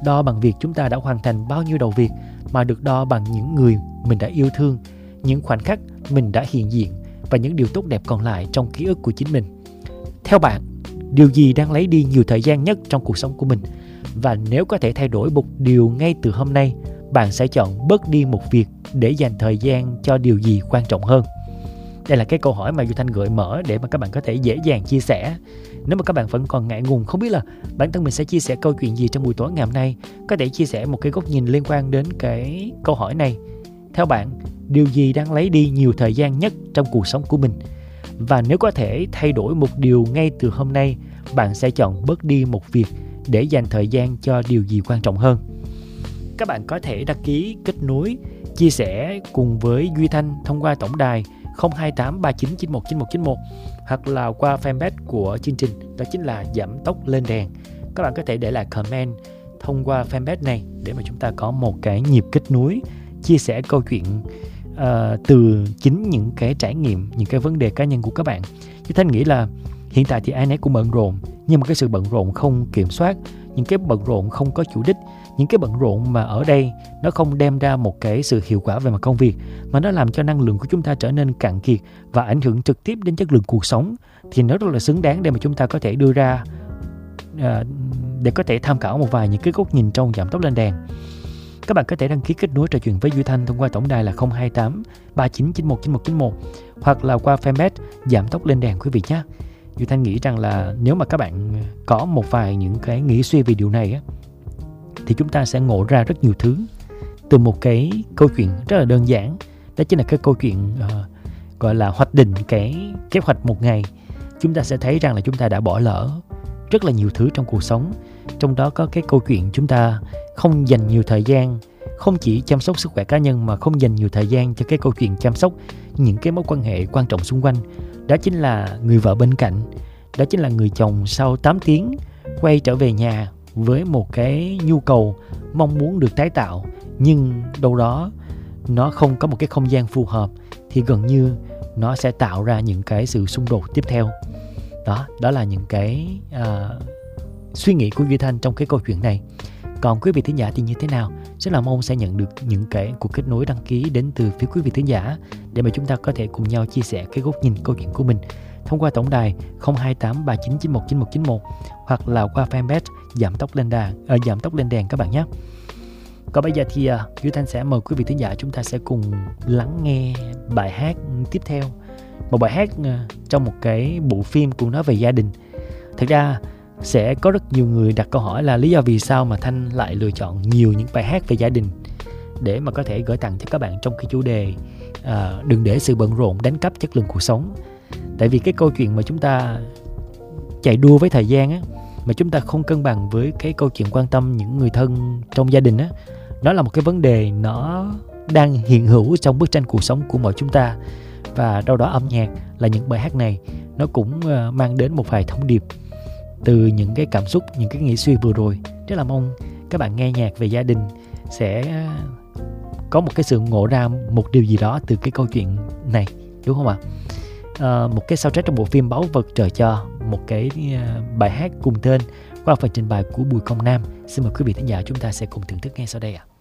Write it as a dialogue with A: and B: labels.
A: đo bằng việc chúng ta đã hoàn thành bao nhiêu đầu việc, mà được đo bằng những người mình đã yêu thương, những khoảnh khắc mình đã hiện diện và những điều tốt đẹp còn lại trong ký ức của chính mình. Theo bạn, điều gì đang lấy đi nhiều thời gian nhất trong cuộc sống của mình? Và nếu có thể thay đổi một điều ngay từ hôm nay, bạn sẽ chọn bớt đi một việc để dành thời gian cho điều gì quan trọng hơn? Đây là cái câu hỏi mà Duy Thanh gợi mở để mà các bạn có thể dễ dàng chia sẻ. Nếu mà các bạn vẫn còn ngại ngùng không biết là bản thân mình sẽ chia sẻ câu chuyện gì trong buổi tối ngày hôm nay, có thể chia sẻ một cái góc nhìn liên quan đến cái câu hỏi này. Theo bạn, điều gì đang lấy đi nhiều thời gian nhất trong cuộc sống của mình? Và nếu có thể thay đổi một điều ngay từ hôm nay, bạn sẽ chọn bớt đi một việc để dành thời gian cho điều gì quan trọng hơn? Các bạn có thể đăng ký kết nối, chia sẻ cùng với Duy Thanh thông qua tổng đài 028 3991 9191 hoặc là qua fanpage của chương trình, đó chính là Giảm Tốc Lên Đèn. Các bạn có thể để lại comment thông qua fanpage này để mà chúng ta có một cái nhịp kết nối, chia sẻ câu chuyện từ chính những cái trải nghiệm, những cái vấn đề cá nhân của các bạn. Duy Thanh nghĩ là hiện tại thì ai nấy cũng bận rộn, nhưng mà cái sự bận rộn không kiểm soát, những cái bận rộn không có chủ đích, những cái bận rộn mà ở đây nó không đem ra một cái sự hiệu quả về mặt công việc, mà nó làm cho năng lượng của chúng ta trở nên cạn kiệt và ảnh hưởng trực tiếp đến chất lượng cuộc sống, thì nó rất là xứng đáng để mà chúng ta có thể đưa ra để có thể tham khảo một vài những cái góc nhìn trong Giảm Tốc Lên Đèn. Các bạn có thể đăng ký kết nối trò chuyện với Duy Thanh thông qua tổng đài là 028 3991 9191 hoặc là qua fanpage Giảm Tốc Lên Đèn quý vị nhé. Duy Thanh nghĩ rằng là nếu mà các bạn có một vài những cái nghĩ suy về điều này á, thì chúng ta sẽ ngộ ra rất nhiều thứ từ một cái câu chuyện rất là đơn giản. Đó chính là cái câu chuyện gọi là hoạch định cái kế hoạch một ngày. Chúng ta sẽ thấy rằng là chúng ta đã bỏ lỡ rất là nhiều thứ trong cuộc sống. Trong đó có cái câu chuyện chúng ta không dành nhiều thời gian, không chỉ chăm sóc sức khỏe cá nhân mà không dành nhiều thời gian cho cái câu chuyện chăm sóc những cái mối quan hệ quan trọng xung quanh. Đó chính là người vợ bên cạnh, đó chính là người chồng sau 8 tiếng quay trở về nhà với một cái nhu cầu mong muốn được tái tạo, nhưng đâu đó nó không có một cái không gian phù hợp, thì gần như nó sẽ tạo ra những cái sự xung đột tiếp theo. Đó là những cái suy nghĩ của Duy Thanh trong cái câu chuyện này. Còn quý vị thính giả thì như thế nào? Rất là mong sẽ nhận được những cái cuộc kết nối đăng ký đến từ phía quý vị thính giả để mà chúng ta có thể cùng nhau chia sẻ cái góc nhìn câu chuyện của mình thông qua tổng đài 028 3991 9191 hoặc là qua fanpage Giảm Tốc Lên Đèn các bạn nhé. Còn bây giờ thì Duy Thanh sẽ mời quý vị thính giả chúng ta sẽ cùng lắng nghe bài hát tiếp theo. Một bài hát trong một cái bộ phim cũng nói về gia đình. Thật ra sẽ có rất nhiều người đặt câu hỏi là lý do vì sao mà Thanh lại lựa chọn nhiều những bài hát về gia đình để mà có thể gửi tặng cho các bạn trong cái chủ đề đừng để sự bận rộn đánh cắp chất lượng cuộc sống. Tại vì cái câu chuyện mà chúng ta chạy đua với thời gian á, mà chúng ta không cân bằng với cái câu chuyện quan tâm những người thân trong gia đình á, nó là một cái vấn đề nó đang hiện hữu trong bức tranh cuộc sống của mọi chúng ta. Và đâu đó âm nhạc là những bài hát này nó cũng mang đến một vài thông điệp từ những cái cảm xúc, những cái nghĩ suy vừa rồi. Rất là mong các bạn nghe nhạc về gia đình sẽ có một cái sự ngộ ra một điều gì đó từ cái câu chuyện này, đúng không ạ? Một cái soundtrack trong bộ phim Báu Vật Trời Cho, một cái bài hát cùng tên qua phần trình bày của Bùi Công Nam. Xin mời quý vị thính giả chúng ta sẽ cùng thưởng thức ngay sau đây ạ.